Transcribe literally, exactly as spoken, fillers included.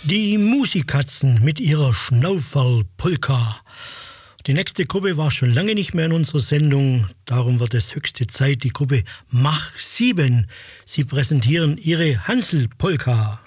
Die Musikatzen mit ihrer Schnauferl-Polka. Die nächste Gruppe war schon lange nicht mehr in unserer Sendung, darum wird es höchste Zeit, die Gruppe Mach sieben. Sie präsentieren ihre Hansl-Polka.